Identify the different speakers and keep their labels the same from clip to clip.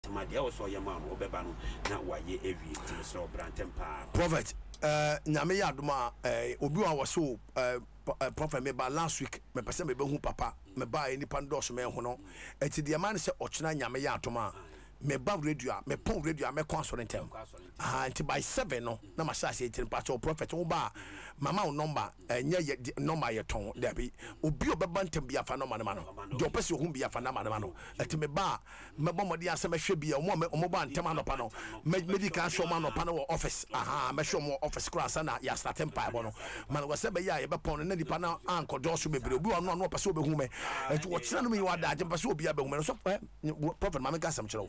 Speaker 1: Madia was your man, Obebano, not why ye every so Brantempa.
Speaker 2: Prophet, Nyame Yaduma, Obiwa was so prophet me by last week, me person me behu papa, me buy any pandos me hono. And the man said, Ochina Nyame Yatuma. Me bab radio, me pon radio, me consolentem. Until by 7 no, na masha say 10 pastor prophet oba. Mama number, nye number ye ton, there be. Obi obebantem bia fa no manamano. The person whom bia fa na manamano. Eti me ba, me bomodi ase me hwe bia omo ba ntema no pa no. Medical show man no pa no office. Aha, me show mo office class na ya startem pa bo no. Man wo se be ya ye be pon na nipa na anko doso bebre. Obi ono no person obehu me. Eti wo kira no me wa da je person obi abehu me. So prophet mama gasam kire.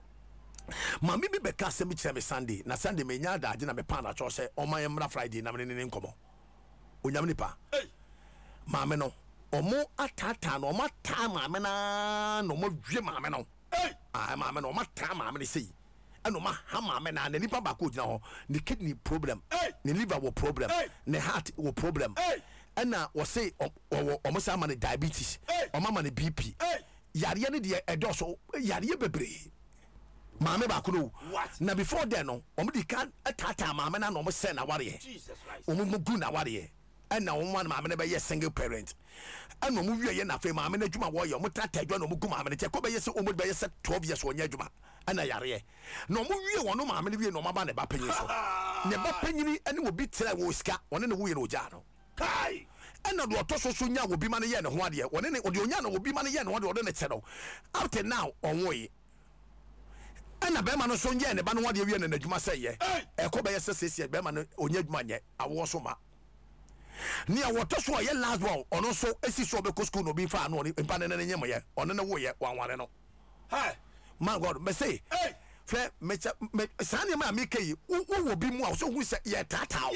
Speaker 2: Mami bi beka se mi kyerɛ me Sunday na Sunday me nya da age na me pan na cho se o man yemra Friday na me ne nkomo onyam nipa maame no omo atata no omo ata maame na no mo dwe maame no maame no omo ata maame ne sei eno ma ha maame na nipa ba ko gina ho ne kidney problem ne liver wo problem ne heart wo problem ena wo say omo sa ma ne diabetes omo ma ne BP yare ne de edoso yare bebre Mame ba kuno na before then no omo di kan atata mame na no mo se na ware Jesus Christ omo gu na ware and na omo na mame na be ye single parent and omo wie ye na fe mame na djuma wo ye omo tata adwa na omo gu mame na che ko be ye se omo be ye se 12 years wonya djuma and na yare na omo wie wono mame na wie no maba na ba panyin so ne ba panyini ene obi tira wo sika one ne wo ye no ja no kai ena do to so nya obi ma ne ye ne ho ade one ne ode onya na obi ma ne ye ne ho ade ne che no after now onwo and a bema no son ye ne ba no wade wie na adwuma sɛ ye ɛkɔ bɛ yɛ sɛ bema no onya adwuma nyɛ awo so ma ni a woto so ye last one ɔno so esi so be ko school no bi fa no mpa ne ne nyem ye ɔno ne wo ye wanware no hi my god me say fe me sane ma me kai wo bi mu a so hu sɛ ye tata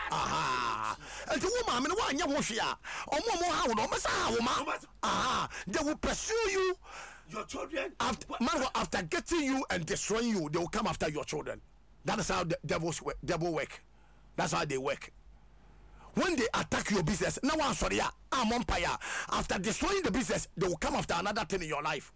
Speaker 2: aha enti wo ma me no wa anya ho hwe a ɔmo ha wo no ɔmo sa ha wo ma aha they will pursue you. Your children after getting you and destroying you, they will come after your children. That is how the devil work. That's how they work. When they attack your business, now I'm sorry, I'm on fire. After destroying the business, they will come after another thing in your life.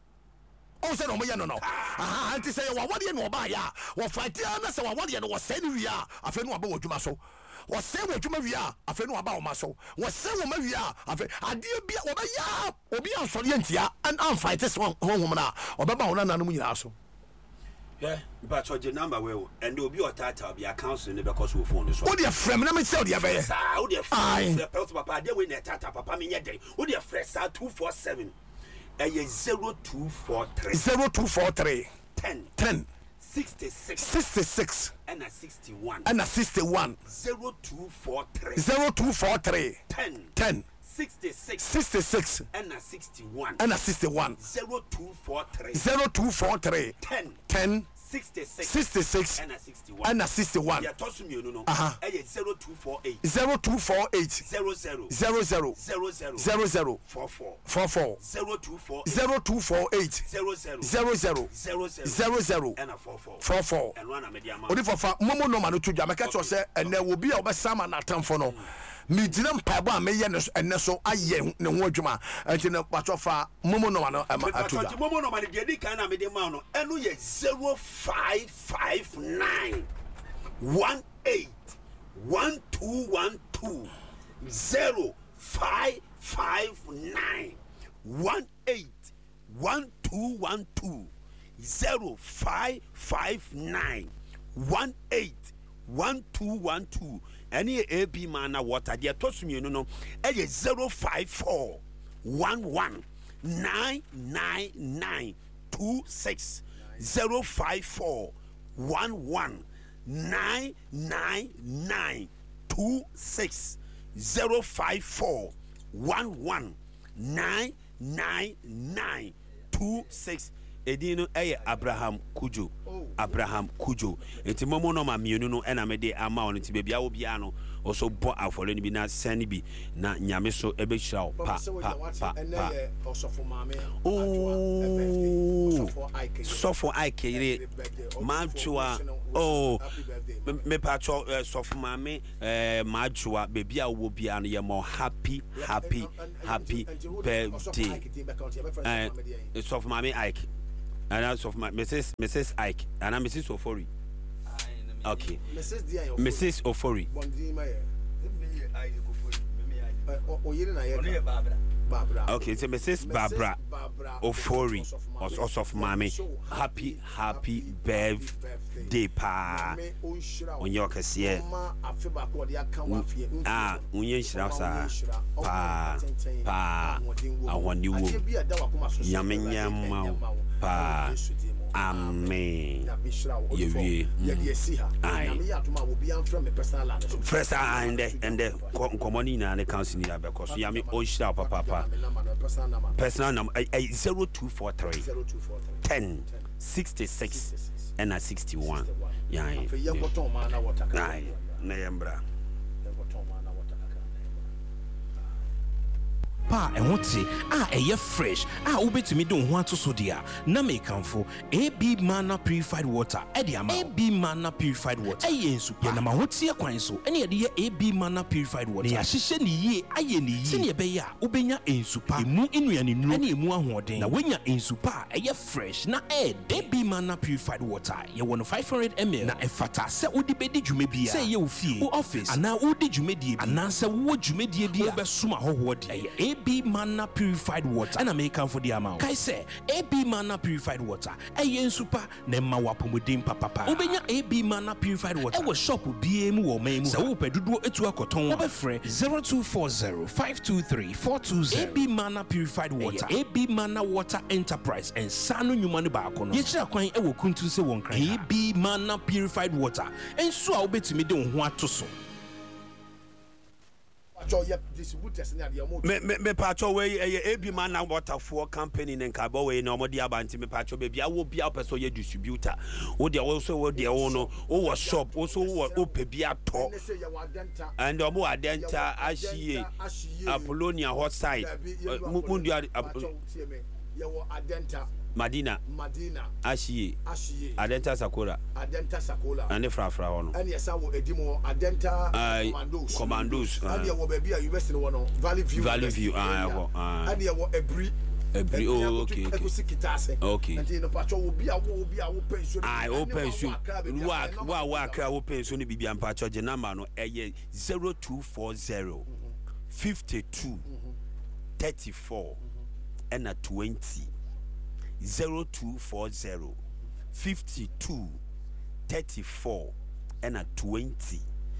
Speaker 2: Oh, say no, no. Auntie say, what do you know about ya? What fight ya? Na say what do you know? What say we are? I feel no about what you must so. What say what you may are? I feel no about muscle. What say what we are? I feel I dear be over ya. Obi on Solientia and I'm fight this one home now. Or Baba on an also.
Speaker 1: Yeah, but your number will and you'll be your title be a counselor because we phone this one.
Speaker 2: Oh, dear friend, let me tell you,
Speaker 1: oh, dear friend, papa, they win a tata, papa, me day. Oh, dear friend, 247. 0243
Speaker 2: 0243 10
Speaker 1: 66 and a 61
Speaker 2: 0243 10 66
Speaker 1: and a 61
Speaker 2: 0243 10 66
Speaker 1: and a 61
Speaker 2: and a 61
Speaker 1: yeah toss me no 0248 00 44
Speaker 2: 0248 00
Speaker 1: and a
Speaker 2: 44
Speaker 1: and one media
Speaker 2: odi fofa momo no ma no to dwa meka cho se ene wo bi a obesama na atamfo no mi gyina mpaibo a meyɛ ne so ayɛ ne ho adwuma enti ne patɔfa momo no ma no atuga
Speaker 1: momo no ma ne di kan na me de ma no eno yɛ 0559 18 1212 0559 18 1212 0559 18 1212 any AB man water dia toss me no 054 11 999 26 054 11 999 26 054 11 999 26 edino Abraham Kujo enti momo no ma mienu no ena me de ama on ti bebia wo bia no also bo afole ni bi na sani bi na nyame so ebe hira o pa sofo aikere majua me pacho sofo mame majua bebia wo bia no ye mo happy birthday sofo mame Ike And also of my Mrs. Ike and I'm Mrs. Ofori. Okay. Mrs. Ofori. Okay, so Mrs. Barbara Ofori of Mami. Happy birthday pa. On your case unye shirasa pa I want you yamenyam pa amen yewie first and the common na the council ni abekos yame onshira papa personal number 0243 10 66 and 61 yeah na yembra
Speaker 3: pa ehote eye fresh ubetumi don ho ato so dia na mekanfo AB Mana purified water AB Mana purified water ensupa na mahotie kwan so ene ye de AB Mana purified water na yahihye ne yie aye ne yie se ne be ya ubenya ensupa emu enuane nu ene emu ahoden na wenya ensupa eye fresh na AB Mana purified water ye 500 ml na efata se odi bedi dwuma bia se ye ofie wo office ana odi dwumadie ana se wo dwumadie bia be soma hoho de AB Mana purified water and American for the amount. Kai say AB Mana purified water. Ayen super nema wapomodin papa. Ubenya AB Mana purified water. Ewo shop BM wo memu. Sa wo pedudu etu akoton. Obefre 0240-523-420. AB Mana purified water. AB Mana water enterprise and sanu nyumani ba akono. Yechira kwan ewo kuntu se won kran. AB Mana purified water. Enso a obetumi de ho atoso.
Speaker 1: Me pacho we AB Mana water for company nen ka bo we na omodi abanti me pacho be bia wo bia person ye distributor wo de wo so wo de wo no wo shop wo so wo ope bia to and omo adenta ashie Apollonia hot side mundu ye wo adenta Madina Ashie Adenta Sakura and the Fra ono and yes wo edimo Adenta commandos and ye wo baby a university one Valley View and ye wo ebri okay okay and no pacho wo bia wo pension wo pension wa kra wo pension bibia pacho je number no eye 0240 52 34 and 20 0240 52 34 and 20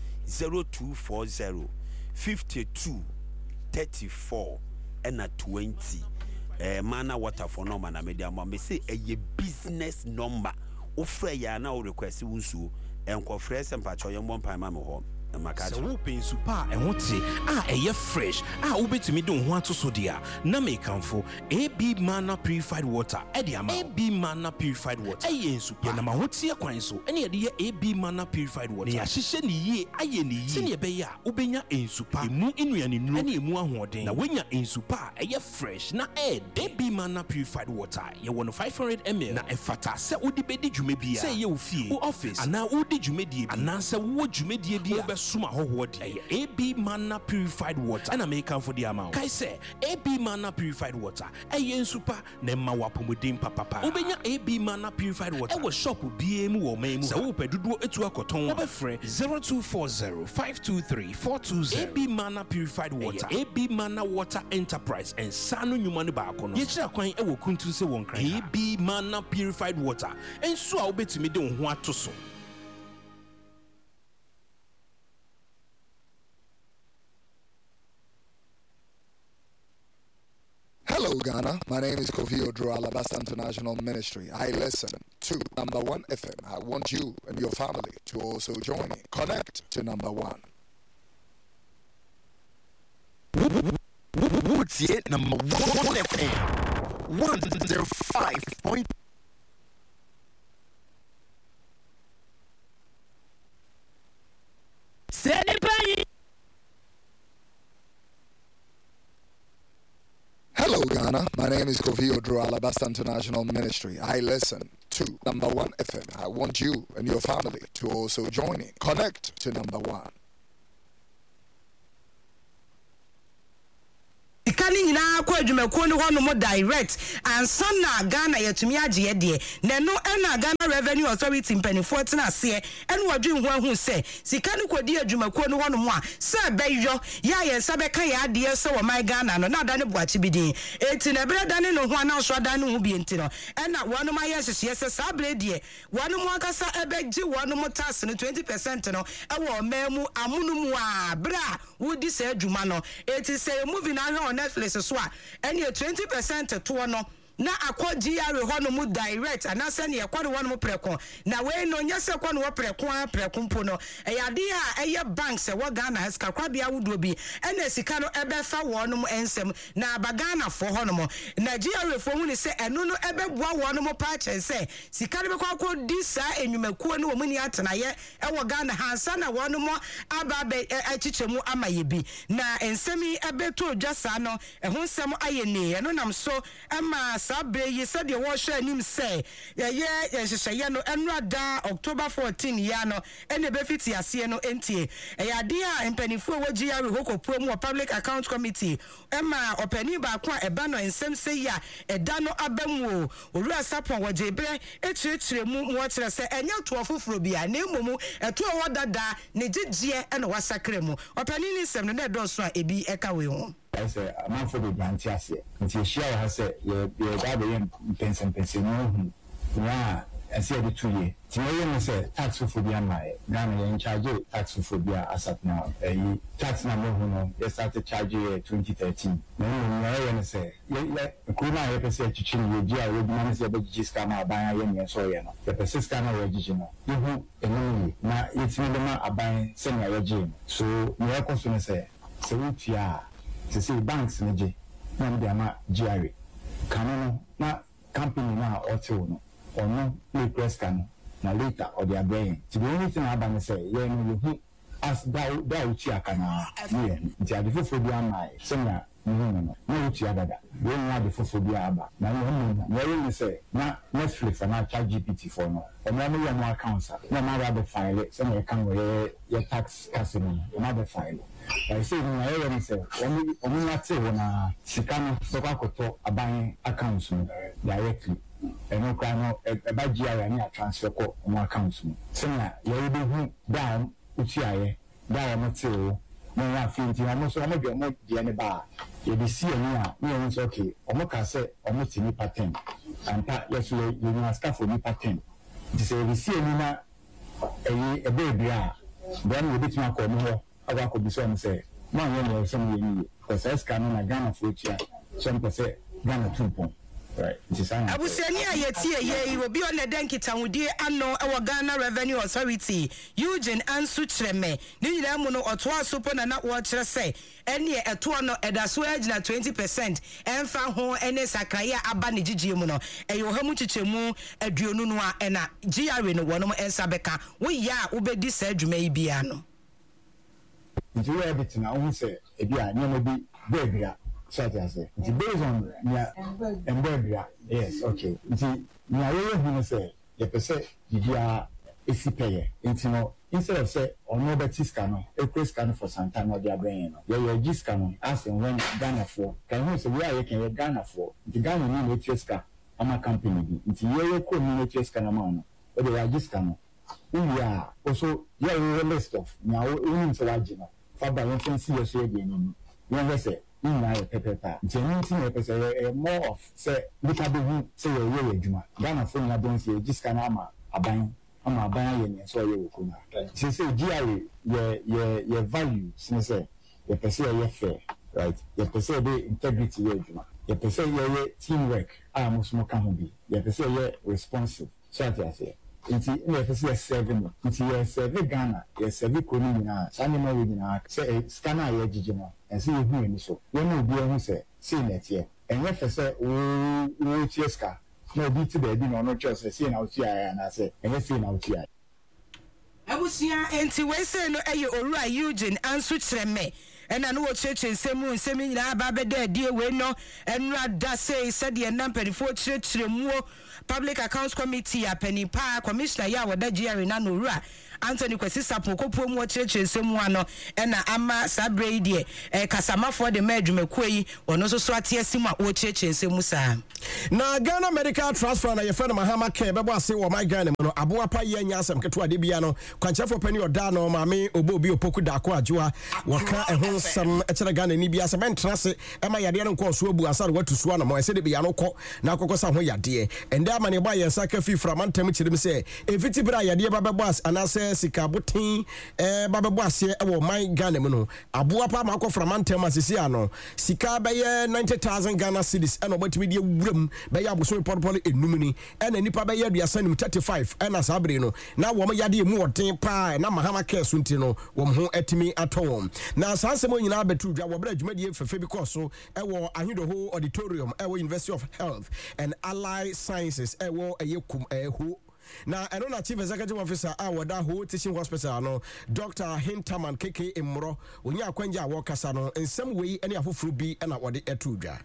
Speaker 1: 0240 52 34 and 20 Mana water for no man media me say a business number offer ya na request unsu enko fresh empacho yem bon pan ma me ho
Speaker 3: so open super ehote eye fresh ubetumi don ho atoso dia na mekanfo AB Mana purified water AB Mana purified water super na mahotie kwan so ene ye de AB Mana purified water na yahihye ne yie aye ne yie se ne be ya ubenya ensupa emu enuane nu ene emu ahoden na wenya ensupa eye fresh na AB Mana purified water ye 500 ml na efata se odi bedi dwuma bia se ye ofie wo office ana odi dwumadie ana se wo dwumadie bia suma hoho de AB Mana purified water and American for the amount. Kai say AB Mana purified water ayen super nema wapomodin papa. Ubenya AB Mana purified water ewo shop BM wo memu. Sa wo pedudu etu akoton. Obefre 0240-523-420. AB Mana purified water. AB Mana water enterprise and sanu nyumani ba akono. Yechira kwan ewo kuntu se won kran. AB Mana purified water. Enso a obetumi de ho atoso.
Speaker 4: Hello, Ghana. My name is Kofi Odro, Alabasta International Ministry. I listen to number 1 FM. I want you and your family to also join me. Connect to number 1.
Speaker 5: What's it? Number 1 FM. 105.
Speaker 4: Hello, Ghana. My name is Kofi Odro, Alabasta International Ministry. I listen to number 1 FM. I want you and your family to also join me. Connect to number 1.
Speaker 6: sika ni nyina kwa adwumakuo no ho no mo direct ansa na Ghana yetumi agye de na no na Ghana Revenue Authority mpanifo tena ase ene wadwe ho ahu se sika ni kodi adwumakuo no ho no mo a se beyo ya yensa beka ya de se wo mai Ghana no na da ne boachi bidin eti na bere da ne no ho ana so da ne ho bi enti no ena wonu ma ye hye se sa bere de wonu mo akasa ebegye wonu mo tax no 20% no ewo memu amunu mu a bra wudi se adwuma no eti se movie na hwe on Netflix so a ene 20% to no na akwaji are ho no mu direct anase ne yakwa no mo preko na we no nyese kwa no preko mpo no eyade a eye banks e wo Ghana heska kwabia wudo bi ena sika no ebefa wo no ensem na abagana fo ho no mo Nigeria fo hu ni se eno no ebeboa wo no mo pa chense sika no bekwa ko di sa enwumakuo no wo muni atenaye e wo Ghana hansa na wo no mo ababe achichemu amayebi na ensemi ebeto dwasa no eho nsem ayene eno nam so ema sabre yi said you wash anim say ye no enrada October 14 ya no ene be fiti ase no entie ade a mpanifo waji ya rehokopo mu public account committee ema opani ba ko eba no ensem say ya eda no abamu oru asapon wajebre echirechire mu kire se enya to ofoforo bia na emomu eto wodada ne gigye ene wasakre mu opani ni sem no na do so a ebi eka we ho
Speaker 7: I say a man for the Grantias. Until she has said, you're gathering pension, no, I see the 2 years. Tomorrow, say tax for my Ghana in charge tax for as at now. A tax number, they started charging 2013. Then I say, Kuna episode to change your GI would manage the Giscana by a soya. The Persiscana original. You know, now it's not a buying semi regime. So, your question say, so to see banks neje na ndi ama GRA kanu na company na auto no ono request kanu na later or their brain to the only thing about say you know you as that uchi akana yeah nti adefofo bi ama senya no uchi adada we na adefofo bi aba na you say na Netflix na ChatGPT for no omo no your accounts na ma rather file it senya kan we your tax casino na the file I say no I already say omo na te wona sikano so kwakoto aban accounts directly eno kwa no eba GIA na transfer ko omo accounts mu senya you be hu down uchi aye da omo te o no na finti omo so omo de ne ba ye be see ani a we won say okay omo ka say omo ti ni pattern anta yes you must scaff for ni pattern this say we see ani na e baby a then we bit ma ko mo aga ko bi so am say man yen ye some ye ni because as can na Ghana for chia some say Ghana 2 pon right abusiani
Speaker 6: ayetie ye obi on the denkitanwudie ano e Ghana Revenue Authority Eugene Ansu Chreme ni nyina mu no oto asopo na wo kire se ene eto no edaso agina 20% emfa ho ene sakraya aba ne gigye mu no eyo ha mu chichemu aduonu no a ena GRA no wonom ensa beka wo ya obedi sa adwuma yi bia no
Speaker 7: nti we edit na wo say e bia nyama bi bebia so I say nti based on ya embebia yes okay nti na we hu say ye pese bibia esipeye nti no instead of say ono betiska no ekreska no for some time no dia brain no ye giska no as in when Ghana for can who say we are can Ghana for the Ghana ni etreska ama company bi nti ye ko ni etreska na ma no o de ya giska no we are also ye list of now we say waji no fa ba yen fancy ye so ye ni we say na pepepa genuinity na pese more of say look be hu say ye adwuma Ghana for na don say giska na ama aban ye ni so ye wokuna say GRA ye value say ye pese ye fair right ye pese be integrity ye adwuma ye pese ye teamwork musmo ka ho bi ye pese ye responsive so I say nti na pese ye serving nti ye serve Ghana ye serve koni na sanima we na say scanner ye gigino ense ye hu ni so we no obi hu say net ye enye fese o tieska no bi ti be bi no choose say na uti aya na say enye say na uti aya
Speaker 6: abusia enti we say no eye Owura Eugene Ansu Chreme ɛna no wɔkyerɛkyerɛ nsɛm nyinaa aba bɛda adie wei no ɛnora da sei sɛdeɛ na mpanimfoɔ kyerɛkyerɛ muo public accounts committee apani paa commissioner yɛ a wɔda GRA na no owura Anthony Kwesi Sapo kopuo mu kyerɛkyerɛ nsɛm mu ano ɛna ama saa berɛ yi deɛ kasamafoɔ de ma adwumakuo yi ɔno nso so ate asim a wɔkyerɛkyerɛ nsɛm mu saa
Speaker 8: na Ghana Medical Transfer na yɛfɛ no Mahama Care bɛbɔ ase wɔ my Ghana mu no aboa pa yɛ nya asɛm ketewa de bia no kwankyɛfo pani ɔda no maame obobi opoku da ko adwoa wɔka ɛho nsɛm ɛkyerɛ Ghana ni bia sɛ bɛntra se ɛma yadeɛ no nkɔ so abu asa watu so anamo ɛsɛ de bia no kɔ na akɔkɔ sa ho yadeɛ ɛndɛ ama ne ba yɛn sa ka fi frama ntam kyerɛm sɛ ɛfiti bra yadeɛ babɛbɔ as anasɛ sika boten babɛbɔ aseɛ ɛwɔ my Ghana mu no aboa pa ma akɔ frama ntam asisi ano sika bɛyɛ 90,000 Ghana cedis ɛna ɔbɛtumi de wuram bɛyɛ aboso pɔpɔle enum ni ɛna nipa bɛyɛ aduasa nim 35 ɛna saa bere no na wɔn yadeɛ mu ɔden paa na Mahama Care so nti no wɔn ho atumi atɔ wɔn na saa nsɛm nyinaa bɛtu dwa wɔbrɛ adwumadie fɛfɛ bi kɔ so ɛwɔ Ahidoho Auditorium ɛwɔ University of Health and Allied Sciences ɛwɔ ɛyɛ kum ɛho na ɛno na Chief Executive Officer a wɔda ho teaching hospital no Dr. Hinterman KK Mmoro onya akwanja a wɔkasa no nsɛm wei ɛne afoforo bi ɛna wɔde ɛtu dwa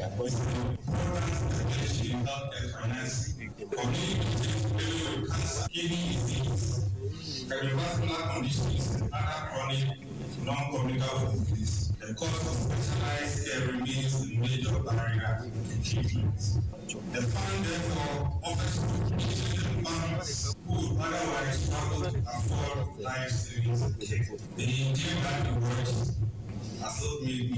Speaker 9: cardiovascular conditions and other chronic non-communicable diseases. The cost of specialized care remains a major barrier to treatment. The fund therefore offers sufficient funds who would otherwise struggle to afford life-saving care. The Indian that it works has helped me